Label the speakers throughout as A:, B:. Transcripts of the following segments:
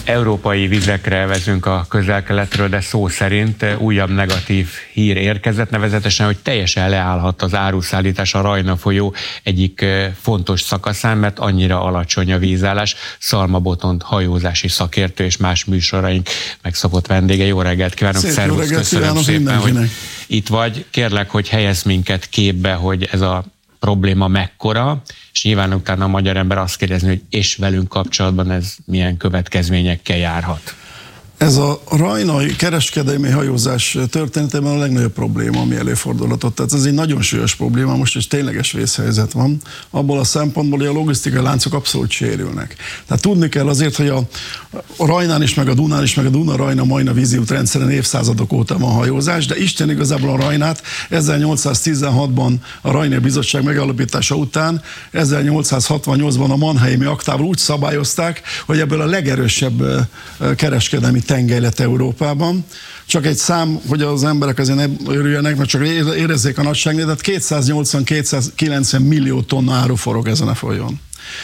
A: Európai vizekre vezünk a Közel-Keletről, de szó szerint újabb negatív hír érkezett, nevezetesen, hogy teljesen leállhat az áruszállítás a Rajna folyó egyik fontos szakaszán, mert annyira alacsony a vízállás. Szalma Botond hajózási szakértő és más műsoraink megszokott vendége. Jó reggelt kívánok! Szervusz, köszönöm szépen, hogy itt vagy. Kérlek, hogy helyezz minket képbe, hogy ez a probléma mekkora, és nyilván utána a magyar ember azt kérdezni, hogy és velünk kapcsolatban ez milyen következményekkel járhat.
B: Ez a rajnai kereskedelmi hajózás történetében a legnagyobb probléma, ami előfordulhatott. Tehát ez egy nagyon súlyos probléma, most is tényleges vészhelyzet van, abból a szempontból, hogy a logisztikai láncok abszolút sérülnek. Tehát tudni kell azért, hogy a Rajnán is, meg a Dunán is, meg a Duna-Rajna-Majna víziút rendszeren évszázadok óta van hajózás, de Isten igazából a Rajnát 1816-ban a Rajnai Bizottság megalapítása után, 1868-ban a Mannheimi aktával úgy szabályozták, hogy ebből a legerősebb kereskedelmi tengely lett Európában. Csak egy szám, hogy az emberek azért ne örüljenek, mert csak érezzék a nagyságnál, tehát 280-290 millió tonna áru forog ezen a folyón.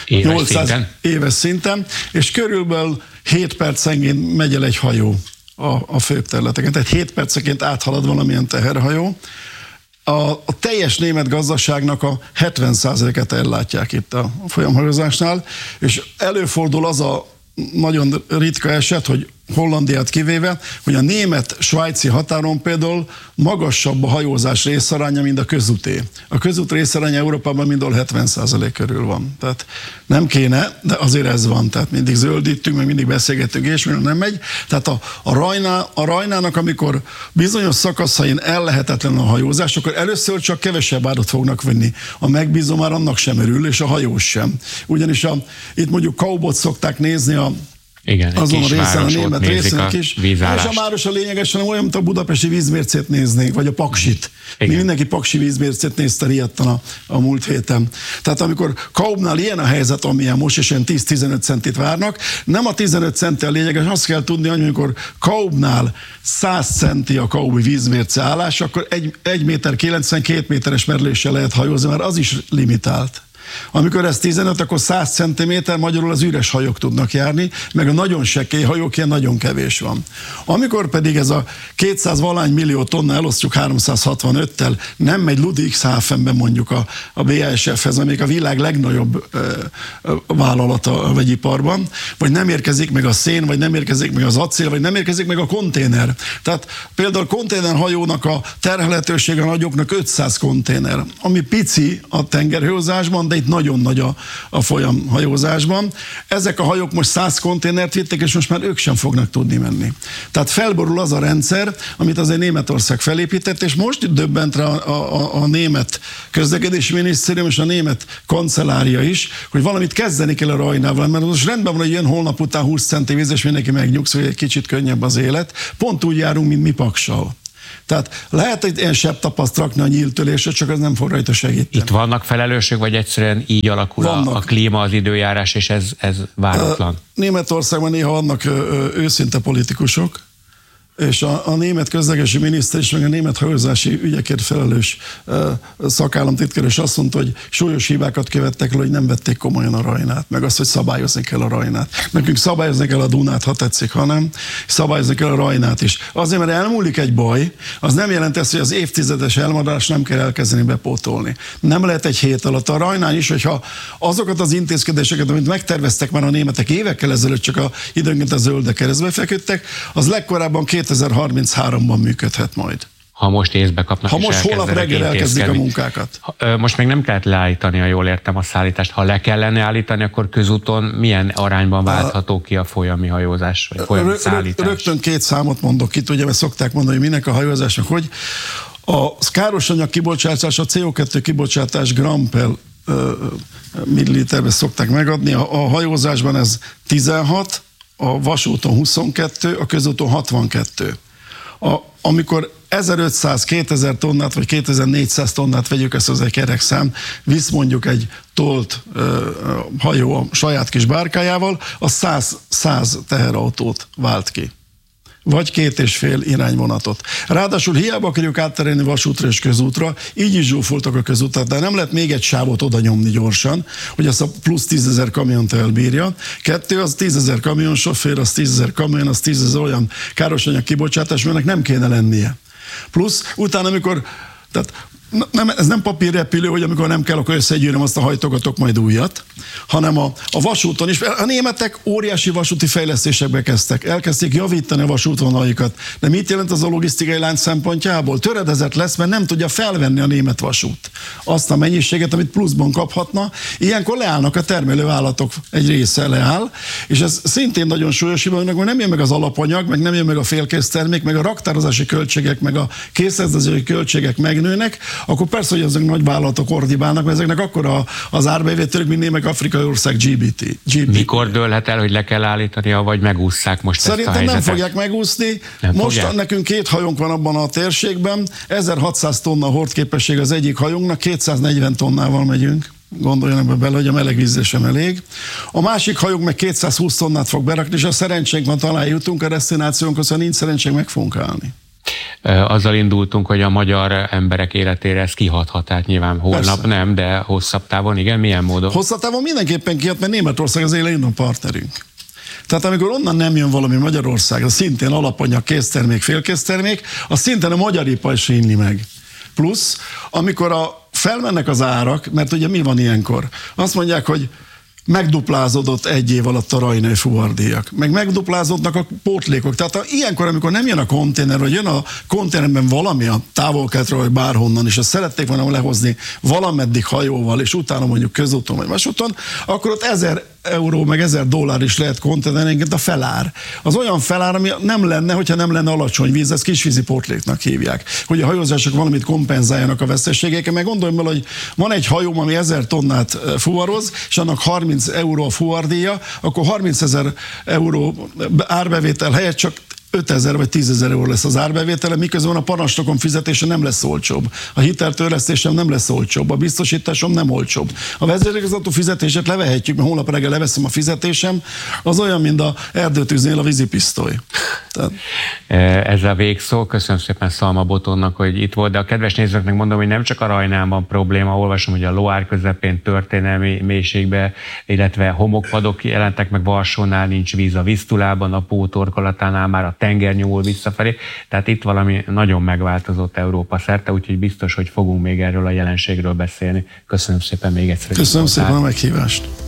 B: Éves szinten, és körülbelül 7 percenként megy el egy hajó a főbb területeken. Tehát 7 percenként áthalad valamilyen teherhajó. A teljes német gazdaságnak a 70%-et ellátják itt a folyamhajózásnál, és előfordul az a nagyon ritka eset, hogy Hollandiát kivéve, hogy a német-svájci határon például magasabb a hajózás részaránya, mint a közúté. A közút részaránya Európában mindol 70% körül van. Tehát nem kéne, de azért ez van. Tehát mindig zöldítünk, meg mindig beszélgetünk, és minden nem megy. Tehát a Rajnának, amikor bizonyos szakaszain ellehetetlen a hajózás, akkor először csak kevesebb árut fognak venni. A megbízó már annak sem örül, és a hajós sem. Ugyanis itt mondjuk Kaubot szokták nézni
A: igen,
B: azon a részen, a német részen
A: is.
B: És a város a lényegesen olyan, mint a budapesti vízmércét néznénk, vagy a Paksit. Mindenki paksi vízmércét nézte riadtan a múlt héten. Tehát amikor Kaubnál ilyen a helyzet, amilyen most, és ilyen 10-15 centit várnak, nem a 15 centi a lényeges, azt kell tudni, hogy amikor Kaubnál 100 centi a kaubi vízmérce állás, akkor 1,90 méter 2 méteres merüléssel lehet hajózni, mert az is limitált. Amikor ez 15, akkor 100 cm, magyarul az üres hajók tudnak járni, meg a nagyon sekély hajók ilyen nagyon kevés van. Amikor pedig ez a 200 valány millió tonna elosztjuk 365-tel, nem megy Ludwigshafenben mondjuk a BASF-hez, amelyik a világ legnagyobb vállalata a vegyiparban, vagy nem érkezik meg a szén, vagy nem érkezik meg az acél, vagy nem érkezik meg a konténer. Tehát például a konténerhajónak a terhelhetősége a nagyoknak 500 konténer, ami pici a tengerhajózásban, de itt nagyon nagy a folyamhajózásban. Ezek a hajók most 100 konténert vittek, és most már ők sem fognak tudni menni. Tehát felborul az a rendszer, amit azért Németország felépített, és most döbbent rá a német közlekedési minisztérium és a német kancellária is, hogy valamit kezdeni kell a Rajnával, mert most rendben van, hogy jön holnap után 20 centi víz, és mindenki megnyugsz, hogy egy kicsit könnyebb az élet. Pont úgy járunk, mint mi Paksal. Tehát lehet egy ilyen sebb tapaszt rakni a nyíltölésre, csak az nem fog rajta segíteni.
A: Itt vannak felelősök, vagy egyszerűen így alakul a klíma, az időjárás, és ez váratlan?
B: Németországban néha vannak őszinte politikusok, és a német közlekedési miniszter és meg a német hajózási ügyekért felelős szakállamtitkár is azt mondta, hogy súlyos hibákat követtek el, hogy nem vették komolyan a Rajnát, meg azt, hogy szabályozni kell a Rajnát. Nekünk szabályozni kell a Dunát, ha tetszik, hanem szabályozni kell a Rajnát is. Azért, mert elmúlik egy baj, az nem jelenti azt, hogy az évtizedes elmaradást nem kell elkezdeni bepótolni. Nem lehet egy hét alatt. A Rajnán is, hogyha azokat az intézkedéseket, amit megterveztek már a németek évekkel ezelőtt, csak időnként a zöldek keresztbe feküdtek, az legkorábban 2033-ban működhet majd.
A: Ha most észbe kapnak,
B: ha most holnap reggel elkezdik a munkákat.
A: Most még nem kellett leállítani, ha jól értem a szállítást. Ha le kellene állítani, akkor közúton milyen arányban váltható ki a folyami hajózás, vagy folyami szállítás?
B: Rögtön 2 számot mondok itt, ugye, mert szokták mondani, hogy minek a hajózásnak, hogy a károsanyag kibocsátás, a CO2 kibocsátás gram per milliliterbe szokták megadni. A hajózásban ez 16, a vasúton 22, a közúton 62. Amikor 1500-2000 tonnát, vagy 2400 tonnát vegyük, ezt az egy kerekszám, visz mondjuk egy tolt hajó a saját kis bárkájával, a 100 teherautót vált ki. vagy 2,5 irányvonatot. Ráadásul hiába akarjuk átterelni vasútra és közútra, így is zsúfoltak a közutat, de nem lehet még egy sávot oda nyomni gyorsan, hogy azt a plusz 10 000 kamiont elbírja. 2, az 10 000 kamionsofőr, az 10 000 kamion, az 10 000 olyan károsanyag kibocsátás, mert nem kéne lennie. Plusz utána, amikor, tehát ez nem papírrepülő, hogy amikor nem kell, akkor összegyűröm, azt a hajtogatok majd újat, hanem a vasúton is. A németek óriási vasúti fejlesztésekbe kezdtek. Elkezdték javítani a vasútvonalaikat. De mit jelent az a logisztikai lánc szempontjából? Töredezett lesz, mert nem tudja felvenni a német vasút azt a mennyiséget, amit pluszban kaphatna. Ilyenkor leállnak a termelővállalatok, egy része leáll, és ez szintén nagyon súlyos, hogy nem jön meg az alapanyag, meg nem jön meg a félkésztermék, meg a raktározási költségek, meg a készletezési költségek megnőnek, akkor persze, hogy ezek nagy vállalatok ordibálnak, mert ezeknek akkor az árbevételük, mint némek afrikai ország GDP.
A: Mikor dőlhet el, hogy le kell állítania, vagy megússzák most
B: Szerintem
A: ezt a helyzetet?
B: nem fogják megúszni.
A: Nem
B: most
A: fogják?
B: Nekünk 2 hajónk van abban a térségben, 1600 tonna hordképesség az egyik hajónknak, 240 tonnával megyünk. Gondoljanak bele, hogy a meleg vízre sem elég. A másik hajónk meg 220 tonnát fog berakni, és a szerencsénk van, talán jutunk a desztinációnkhoz, ha nincs szerencsénk, meg fogunk állni.
A: Azzal indultunk, hogy a magyar emberek életére ez kihathat, tehát nyilván holnap
B: Persze.
A: nem, de hosszabb távon, igen, milyen módon?
B: Hosszabb távon mindenképpen kihat, mert Németország az élén a partnerünk. Tehát amikor onnan nem jön valami Magyarországra, szintén alapanyag, késztermék, félkésztermék, az szintén a magyar ipar is inni meg. Plusz, amikor felmennek az árak, mert ugye mi van ilyenkor? Azt mondják, hogy megduplázódott 1 év alatt a rajnai fuvardiak, meg megduplázódnak a pótlékok. Tehát ilyenkor, amikor nem jön a konténer, vagy jön a konténerben valami a távol-keletről, vagy bárhonnan, és azt szerették volna lehozni valameddig hajóval, és utána mondjuk közúton vagy vasúton, akkor ott 1000 euró, meg $1000 is lehet konténerenként a felár. Az olyan felár, ami nem lenne, hogyha nem lenne alacsony víz, ezt kisvízi pótléknak hívják. Hogy a hajózások valamit kompenzáljanak a veszteségekkel, meg gondolj bele, hogy van egy hajóm, ami 1000 tonnát fuvaroz, és annak 30 euró a fuvardíja, akkor 30 000 euró árbevétel helyett csak 5000 vagy 10 000 euró lesz az árbevétele, miközben a parancsnokom fizetése nem lesz olcsóbb. A hiteltörlesztésem nem lesz olcsóbb, a biztosításom nem olcsóbb. A vezérigazgató fizetését levehetjük, mert holnap reggel leveszem a fizetésem, az olyan, mint a erdőtűznél a vízipisztoly. Tehát...
A: Ez a végszó. Köszönöm szépen Szalma Botondnak, hogy itt volt, de a kedves nézőknek mondom, hogy nem csak a Rajnán van probléma, olvasom, hogy a Loire közepén történelmi mélységbe, illetve homokpadok jelentek meg, Varsónál nincs víz, a Visztulában, a Pó torkolatánál már a tenger nyúl visszafelé, tehát itt valami nagyon megváltozott Európa szerte, úgyhogy biztos, hogy fogunk még erről a jelenségről beszélni. Köszönöm szépen még egyszer.
B: Köszönöm szépen a meghívást.